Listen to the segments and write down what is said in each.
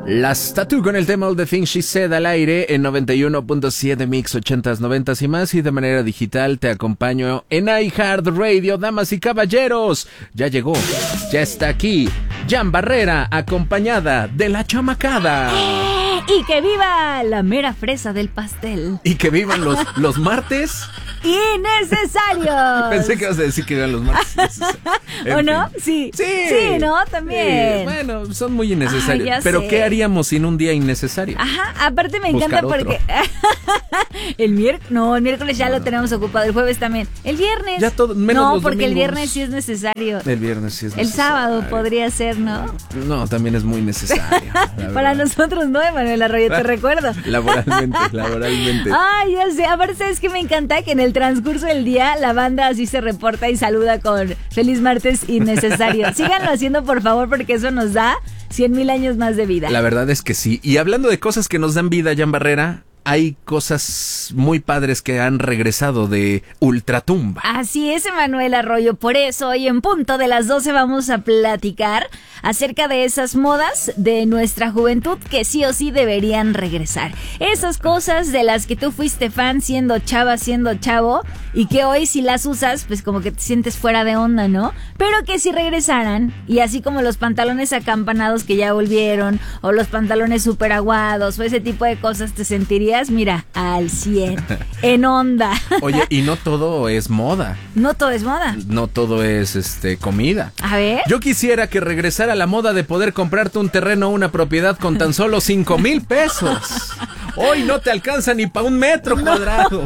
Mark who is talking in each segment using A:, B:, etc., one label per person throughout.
A: Las Tattoo con el tema All the Things She Said al aire en 91.7 Mix 80s, 90s y más, y de manera digital te acompaño en iHeartRadio. Damas y caballeros, ya llegó, ya está aquí Jan Barrera, acompañada de la chamacada.
B: Y que viva la mera fresa del pastel.
A: Y que vivan los martes
B: innecesarios.
A: Pensé que ibas a decir que eran los martes.
B: ¿O no? Sí. Sí, ¿no? También.
A: Sí. Bueno, son muy innecesarios.
B: Ay,
A: pero
B: sé.
A: ¿qué haríamos sin un día innecesario?
B: Ajá, aparte me encanta porque el miércoles ya lo tenemos ocupado, el jueves también. El viernes.
A: Ya todo, menos
B: no,
A: los
B: porque
A: domingos.
B: el viernes sí es necesario.
A: El viernes sí es necesario.
B: El sábado podría ser, ¿no?
A: No, también es muy necesario.
B: Para nosotros no, Emanuel Arroyo, te recuerdo.
A: Laboralmente.
B: Ay, ya sé. Aparte, ¿sabes qué me encanta? Que en el transcurso del día la banda así se reporta y saluda con Feliz Martes Innecesario. Síganlo haciendo, por favor, porque eso nos da 100,000 años más de vida.
A: La verdad es que sí. Y hablando de cosas que nos dan vida, Jan Barrera, hay cosas muy padres que han regresado de Ultratumba.
B: Así es, Emanuel Arroyo. Por eso hoy en punto de las 12 vamos a platicar acerca de esas modas de nuestra juventud que sí o sí deberían regresar. Esas cosas de las que tú fuiste fan siendo chava, siendo chavo, y que hoy si las usas, pues como que te sientes fuera de onda, ¿no? Pero que si regresaran, y así como los pantalones acampanados que ya volvieron, o los pantalones súper aguados, o ese tipo de cosas, te sentirías, mira, al 100, en onda.
A: Oye, y no todo es moda.
B: No todo es moda.
A: No todo es comida.
B: A ver.
A: Yo quisiera que regresara la moda de poder comprarte un terreno o una propiedad con tan solo 5,000 pesos. Hoy no te alcanza ni para 1 metro cuadrado.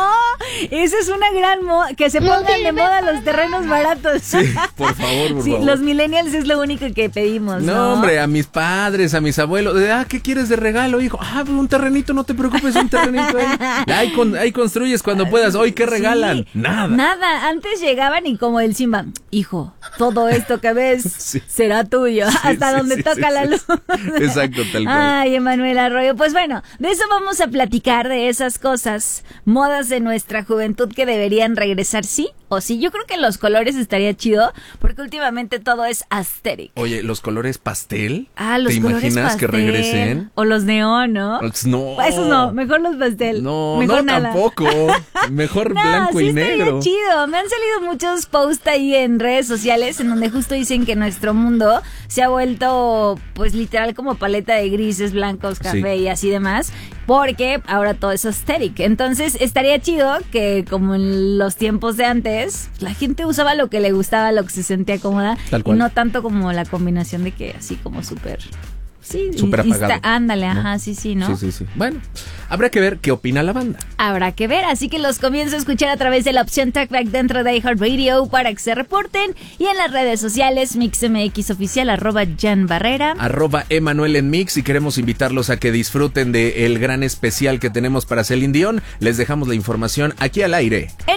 B: Esa es una gran moda. Que se pongan de moda los terrenos baratos.
A: Sí, por favor,
B: Sí, los millennials es lo único que pedimos, ¿no?
A: No, hombre, a mis padres, a mis abuelos. ¿Qué quieres de regalo, hijo? Un terrenito, no te preocupes, un terrenito ahí. Ahí construyes cuando puedas. Hoy, ¿qué regalan?
B: Sí,
A: Nada.
B: Antes llegaban y como el Simba, hijo, todo esto que ves será tuyo. Hasta donde toca la luz.
A: Exacto, tal cual.
B: Ay, Emanuel Arroyo. Pues bueno, de eso vamos a platicar, de esas cosas, modas de nuestra juventud que deberían regresar, sí o sí. Yo creo que los colores estaría chido, porque últimamente todo es aesthetic.
A: Oye, ¿los colores pastel?
B: Los
A: ¿Te
B: colores
A: imaginas
B: pastel,
A: que regresen?
B: O los neón, ¿no?
A: No.
B: Esos no, mejor los pastel.
A: No,
B: mejor
A: no,
B: nada.
A: Tampoco. Mejor
B: No,
A: blanco
B: sí
A: y negro.
B: Estaría chido. Me han salido muchos posts ahí en redes sociales en donde justo dicen que nuestro mundo se ha vuelto, pues literal, como paleta de grises, blancos, café y así demás, porque ahora todo es aesthetic. Entonces estaría chido que, como en los tiempos de antes, la gente usaba lo que le gustaba, lo que se sentía cómoda, y no tanto como la combinación de que así como súper... Sí,
A: súper apagado.
B: Ándale,
A: ¿no?
B: Ajá, sí, ¿no?
A: Sí. Bueno, habrá que ver qué opina la banda.
B: Habrá que ver, así que los comienzo a escuchar a través de la opción Talkback dentro de iHeartRadio para que se reporten, y en las redes sociales, MixMX Oficial, @Jan Barrera,
A: @Emanuel en Mix, y queremos invitarlos a que disfruten del gran especial que tenemos para Celine Dion. Les dejamos la información aquí al aire.
B: En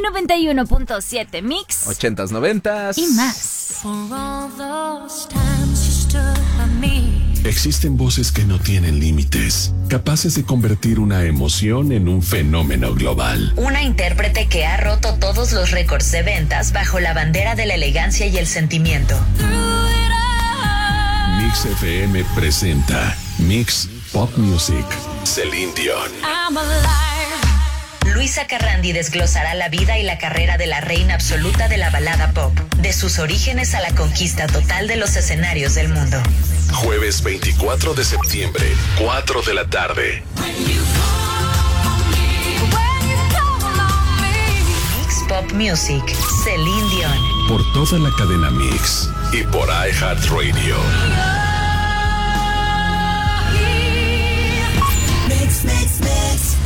B: 91.7 Mix
A: 80s, 90s
B: y más.
C: Existen voces que no tienen límites, capaces de convertir una emoción en un fenómeno global.
D: Una intérprete que ha roto todos los récords de ventas bajo la bandera de la elegancia y el sentimiento.
C: Mix FM presenta Mix Pop Music, Celine Dion.
D: Luisa Carrandi desglosará la vida y la carrera de la reina absoluta de la balada pop, de sus orígenes a la conquista total de los escenarios del mundo.
C: Jueves 24 de septiembre, 4 de la tarde.
D: Mix Pop Music, Celine Dion.
C: Por toda la cadena Mix y por iHeartRadio.
E: Mix.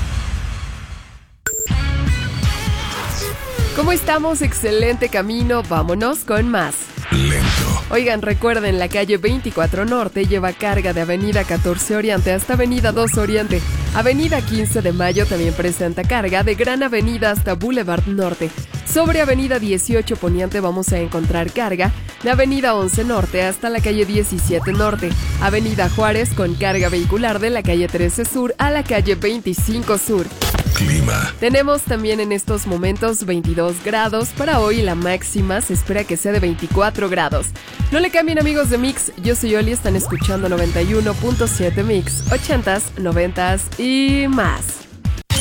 F: ¿Cómo estamos? Excelente camino, vámonos con más.
C: Lento.
F: Oigan, recuerden, la calle 24 Norte lleva carga de Avenida 14 Oriente hasta Avenida 2 Oriente. Avenida 15 de Mayo también presenta carga de Gran Avenida hasta Boulevard Norte. Sobre Avenida 18 Poniente vamos a encontrar carga de Avenida 11 Norte hasta la calle 17 Norte. Avenida Juárez con carga vehicular de la calle 13 Sur a la calle 25 Sur.
C: clima.
F: Tenemos también en estos momentos 22 grados. Para hoy la máxima se espera que sea de 24 grados. No le cambien, amigos de Mix. Yo soy Oli, están escuchando 91.7 Mix, 80s, 90s y más.